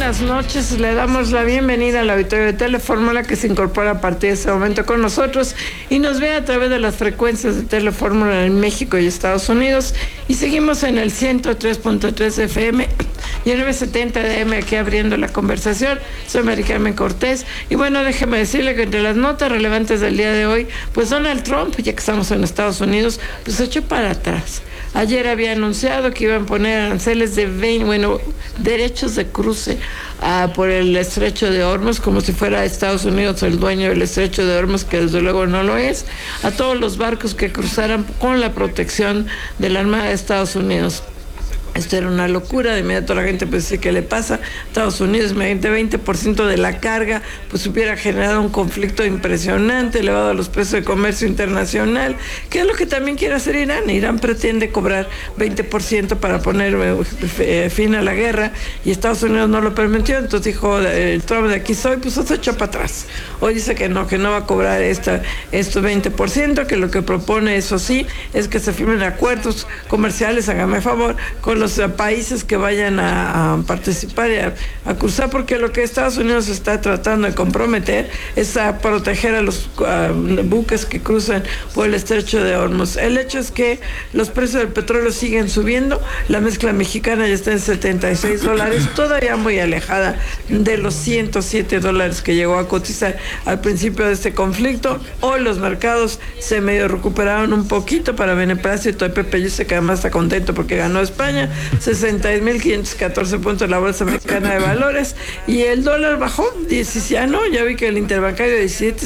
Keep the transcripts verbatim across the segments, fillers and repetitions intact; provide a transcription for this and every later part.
buenas noches. Le damos la bienvenida al auditorio de Telefórmula que se incorpora a partir de este momento con nosotros y nos ve a través de las frecuencias de Telefórmula en México y Estados Unidos. Y seguimos en el ciento tres punto tres F M y el novecientos setenta de A M aquí abriendo la conversación. Soy Mari Carmen Cortés. Y bueno, déjeme decirle que entre las notas relevantes del día de hoy, pues Donald Trump, ya que estamos en Estados Unidos, pues se echó para atrás. Ayer había anunciado que iban a poner aranceles de veinte, bueno, derechos de cruce uh, por el estrecho de Hormuz, como si fuera Estados Unidos el dueño del estrecho de Hormuz, que desde luego no lo es, a todos los barcos que cruzaran con la protección de la Armada de Estados Unidos. Esto era una locura. De inmediato la gente pues dice, ¿qué le pasa? Estados Unidos, mediante veinte por ciento de la carga, pues hubiera generado un conflicto impresionante, elevado a los precios de comercio internacional, que es lo que también quiere hacer Irán. Irán pretende cobrar veinte por ciento para poner eh, fin a la guerra, y Estados Unidos no lo permitió. Entonces dijo, el Trump de aquí soy, pues se echó para atrás. Hoy dice que no, que no va a cobrar esta, estos veinte por ciento, que lo que propone, eso sí, es que se firmen acuerdos comerciales, hágame favor, con los países que vayan a, a participar y a, a cruzar, porque lo que Estados Unidos está tratando de comprometer es a proteger a los uh, buques que cruzan por el estrecho de Hormuz. El hecho es que los precios del petróleo siguen subiendo, la mezcla mexicana ya está en setenta y seis dólares, todavía muy alejada de los ciento siete dólares que llegó a cotizar al principio de este conflicto. Hoy los mercados se medio recuperaron un poquito para beneplácito de Pepe Yuste, que además está contento porque ganó España, sesenta y mil quinientos catorce puntos en la Bolsa Mexicana de Valores, y el dólar bajó, dieciséis, ya no, ya vi que el interbancario diecisiete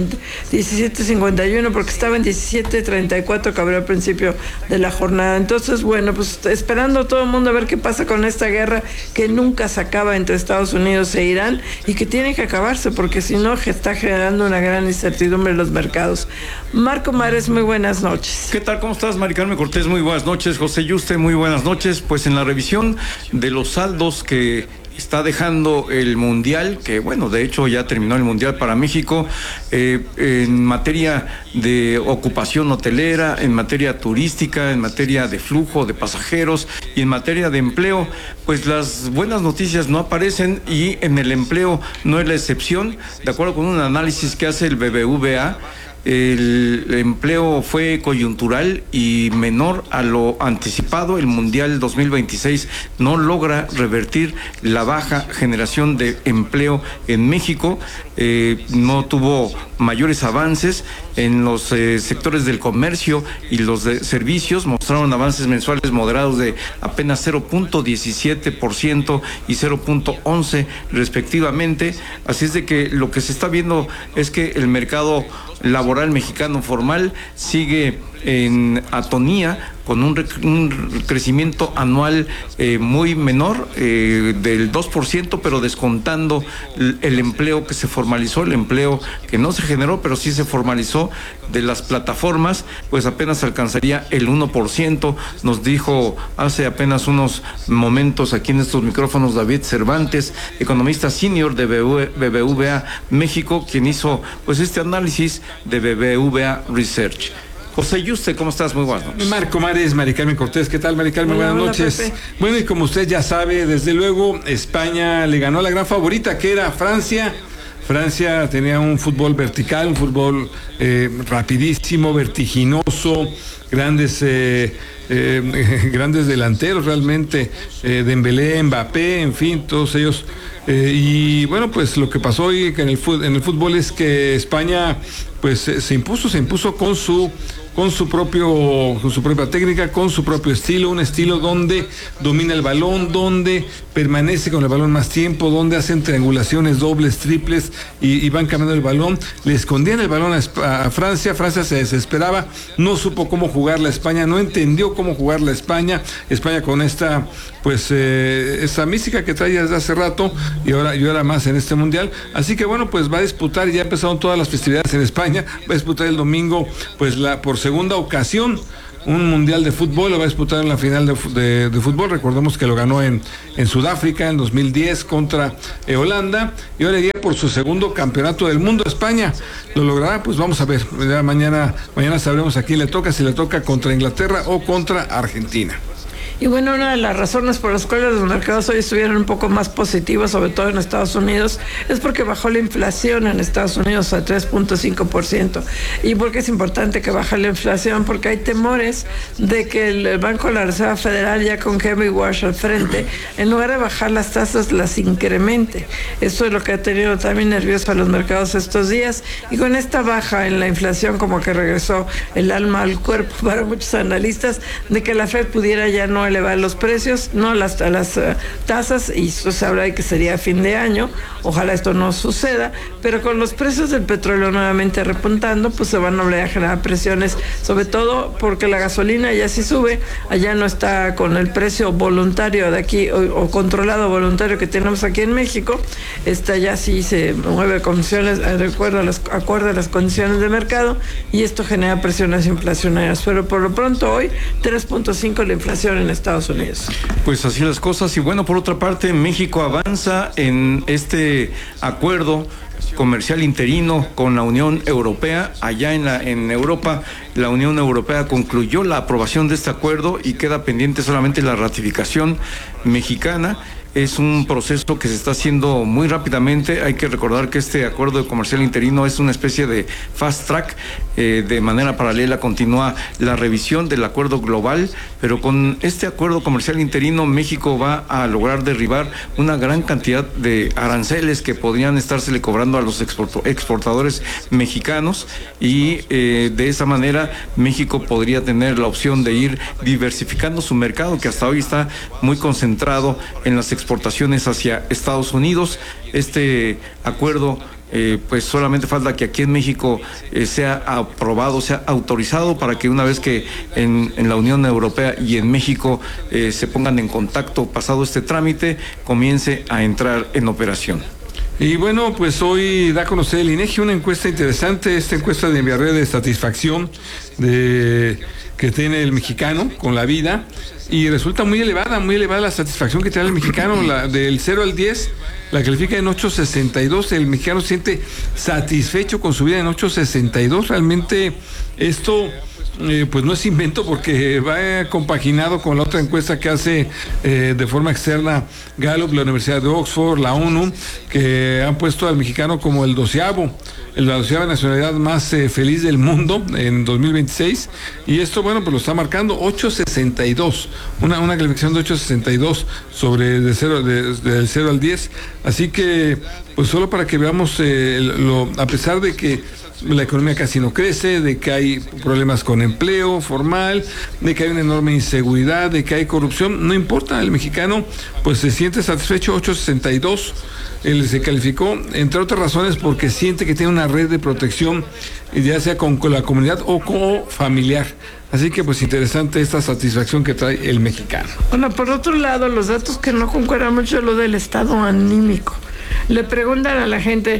cincuenta y uno, porque estaba en diecisiete treinta y cuatro que abrió al principio de la jornada. Entonces, bueno, pues esperando todo el mundo a ver qué pasa con esta guerra que nunca se acaba entre Estados Unidos e Irán, y que tiene que acabarse, porque si no está generando una gran incertidumbre en los mercados. Marco Mares, muy buenas noches. ¿Qué tal? ¿Cómo estás, Mari Carmen Cortés? Muy buenas noches. José Yuste, muy buenas noches. Pues en la revisión de los saldos que está dejando el Mundial, que bueno, de hecho ya terminó el Mundial para México, eh, en materia de ocupación hotelera, en materia turística, en materia de flujo de pasajeros y en materia de empleo, pues las buenas noticias no aparecen, y en el empleo no es la excepción. De acuerdo con un análisis que hace el B B V A, el empleo fue coyuntural y menor a lo anticipado. El Mundial dos mil veintiséis no logra revertir la baja generación de empleo en México, eh, no tuvo mayores avances en los eh, sectores del comercio y los de servicios, mostraron avances mensuales moderados de apenas cero punto diecisiete por ciento y cero punto once respectivamente. Así es de que lo que se está viendo es que el mercado laboral mexicano formal sigue en atonía, con un, rec- un crecimiento anual eh, muy menor, eh, del dos por ciento, pero descontando el, el empleo que se formalizó, el empleo que no se generó, pero sí se formalizó de las plataformas, pues apenas alcanzaría el uno por ciento, nos dijo hace apenas unos momentos aquí en estos micrófonos David Cervantes, economista senior de B B V A México, quien hizo pues este análisis de B B V A Research. José Yuste, ¿cómo estás? Muy buenas noches. Marco Mares, Mari Carmen Cortés, ¿qué tal, Mari Carmen? Hola, buenas noches. Pepe. Bueno, y como usted ya sabe, desde luego, España le ganó a la gran favorita, que era Francia. Francia tenía un fútbol vertical, un fútbol eh, rapidísimo, vertiginoso, grandes eh, eh, grandes delanteros realmente, eh, Dembélé, Mbappé, en fin, todos ellos. Eh, y bueno, pues lo que pasó hoy en el fútbol, en el fútbol es que España pues se impuso, se impuso con su con su propio, con su propia técnica, con su propio estilo, un estilo donde domina el balón, donde permanece con el balón más tiempo, donde hacen triangulaciones dobles, triples y, y van cambiando el balón. Le escondían el balón a, a Francia, Francia se desesperaba, no supo cómo jugar la España, no entendió cómo jugar la España, España con esta pues eh, esa mística que trae desde hace rato y ahora, y ahora más en este mundial. Así que bueno, pues va a disputar, ya empezaron todas las festividades en España, va a disputar el domingo pues la por segunda ocasión un mundial de fútbol, lo va a disputar en la final de, de, de fútbol. Recordemos que lo ganó en, en Sudáfrica en dos mil diez contra eh, Holanda, y ahora iría por su segundo campeonato del mundo. España lo logrará, pues vamos a ver, ya mañana, mañana sabremos a quién le toca, si le toca contra Inglaterra o contra Argentina. Y bueno, una de las razones por las cuales los mercados hoy estuvieron un poco más positivos, sobre todo en Estados Unidos, es porque bajó la inflación en Estados Unidos a tres punto cinco por ciento. ¿Y por qué es importante que baje la inflación? Porque hay temores de que el Banco de la Reserva Federal, ya con Henry Wash al frente, en lugar de bajar las tasas, las incremente. Eso es lo que ha tenido también nervioso a los mercados estos días. Y con esta baja en la inflación, como que regresó el alma al cuerpo para muchos analistas, de que la Fed pudiera ya no elevar los precios, no las, las uh, tasas, y eso se habla de que sería a fin de año. Ojalá esto no suceda, pero con los precios del petróleo nuevamente repuntando, pues se van a volver a generar presiones, sobre todo porque la gasolina ya sí sube, allá no está con el precio voluntario de aquí, o, o controlado voluntario que tenemos aquí en México, esta ya sí se mueve condiciones, de acuerdo a las, acuerdo a las condiciones de mercado, y esto genera presiones inflacionarias, pero por lo pronto hoy tres punto cinco la inflación en Estados Unidos. Pues así las cosas. Y bueno, por otra parte, México avanza en este acuerdo comercial interino con la Unión Europea. Allá en la en Europa, la Unión Europea concluyó la aprobación de este acuerdo y queda pendiente solamente la ratificación mexicana. Es un proceso que se está haciendo muy rápidamente. Hay que recordar que este acuerdo comercial interino es una especie de fast track. Eh, de manera paralela continúa la revisión del acuerdo global, pero con este acuerdo comercial interino México va a lograr derribar una gran cantidad de aranceles que podrían estársele cobrando a los exportadores mexicanos, y eh, de esa manera México podría tener la opción de ir diversificando su mercado, que hasta hoy está muy concentrado en las exportaciones hacia Estados Unidos. Este acuerdo Eh, pues solamente falta que aquí en México eh, sea aprobado, sea autorizado, para que una vez que en, en la Unión Europea y en México eh, se pongan en contacto pasado este trámite, comience a entrar en operación. Y bueno, pues hoy da a conocer el INEGI una encuesta interesante, esta encuesta de Enviarred de satisfacción de que tiene el mexicano con la vida, y resulta muy elevada, muy elevada la satisfacción que tiene el mexicano, la, del cero al diez, la califica en ocho sesenta y dos, el mexicano se siente satisfecho con su vida en ocho sesenta y dos, realmente esto... Eh, pues no es invento, porque va compaginado con la otra encuesta que hace eh, de forma externa Gallup, la Universidad de Oxford, la ONU, que han puesto al mexicano como el doceavo, la doceava nacionalidad más eh, feliz del mundo en dos mil veintiséis, y esto, bueno, pues lo está marcando ocho sesenta y dos, una, una calificación de ocho sesenta y dos sobre de cero, de, del cero al diez, así que, pues solo para que veamos, eh, lo, a pesar de que la economía casi no crece, de que hay problemas con empleo formal, de que hay una enorme inseguridad, de que hay corrupción, no importa, el mexicano pues se siente satisfecho, ocho sesenta y dos, él se calificó, entre otras razones porque siente que tiene una red de protección, ya sea con, con la comunidad o con familiar. Así que pues interesante esta satisfacción que trae el mexicano. Bueno, por otro lado, los datos que no concuerdan mucho lo del estado anímico. Le preguntan a la gente,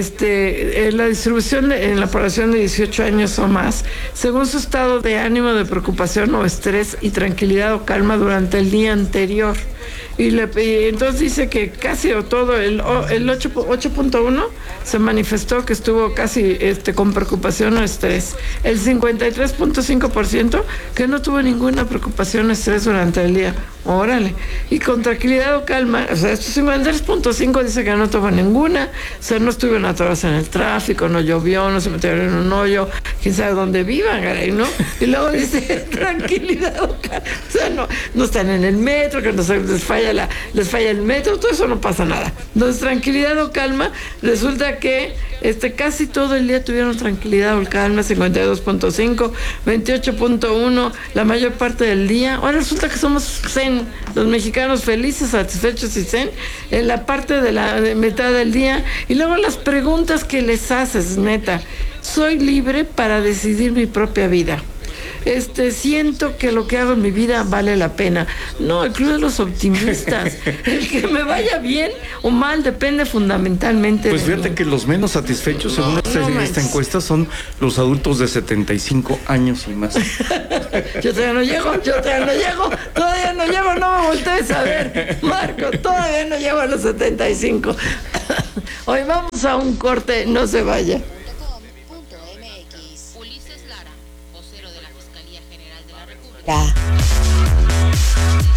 este, la distribución de, en la población de dieciocho años o más, según su estado de ánimo, de preocupación o estrés y tranquilidad o calma durante el día anterior. Y, le, y entonces dice que casi o todo, el, el ocho punto uno se manifestó que estuvo casi este, con preocupación o estrés. El cincuenta y tres punto cinco por ciento que no tuvo ninguna preocupación o estrés durante el día. Órale. Y con tranquilidad o calma, o sea, estos cincuenta y tres punto cinco dice que no tuvo ninguna, o sea, no estuvieron atorados en el tráfico, no llovió, no se metieron en un hoyo, quién sabe dónde vivan, caray, ¿no? Y luego dice tranquilidad o calma, o sea, no, no están en el metro, que no se les falla la, les falla el metro, todo eso no pasa nada. Entonces, tranquilidad o calma, resulta que este casi todo el día tuvieron tranquilidad o calma, cincuenta y dos punto cinco, veintiocho punto uno, la mayor parte del día. Ahora resulta que somos zen, los mexicanos felices, satisfechos y zen, en la parte de la de mitad del día. Y luego las preguntas que les haces, neta, soy libre para decidir mi propia vida. Este, siento que lo que hago en mi vida vale la pena. No, el club de los optimistas. El que me vaya bien o mal depende fundamentalmente pues de fíjate mí. que los menos satisfechos, no, según esta, no esta encuesta, son los adultos de setenta y cinco años y más. Yo todavía no llego, yo todavía no llego, todavía no llego, no me voltees a ver, Marco, todavía no llego a los setenta y cinco. Hoy vamos a un corte, no se vaya. Ya.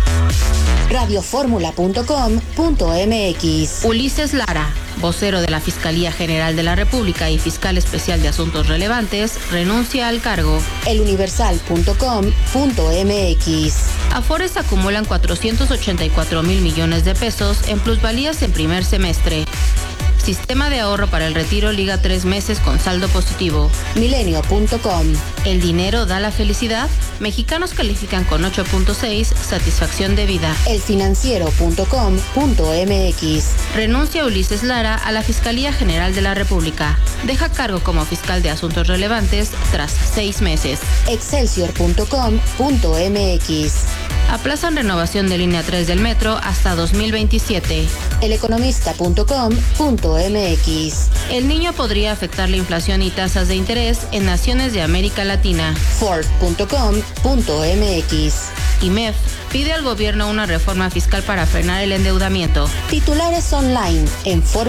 radioformula punto com punto m x. Ulises Lara, vocero de la Fiscalía General de la República y fiscal especial de asuntos relevantes, renuncia al cargo. eluniversal punto com punto m x. Afores acumulan cuatrocientos ochenta y cuatro mil millones de pesos en plusvalías en primer semestre. Sistema de ahorro para el retiro liga tres meses con saldo positivo. milenio punto com. ¿El dinero da la felicidad? Mexicanos califican con ocho punto seis satisfacción de vida. elfinanciero punto com punto m x. Renuncia Ulises Lara a la Fiscalía General de la República. Deja cargo como fiscal de asuntos relevantes tras seis meses. excelsior punto com punto m x. Aplazan renovación de línea tres del metro hasta dos mil veintisiete. eleconomista punto com punto m x. El niño podría afectar la inflación y tasas de interés en naciones de América Latina. ford punto com punto m x. I M E F pide al gobierno una reforma fiscal para frenar el endeudamiento. Titulares online en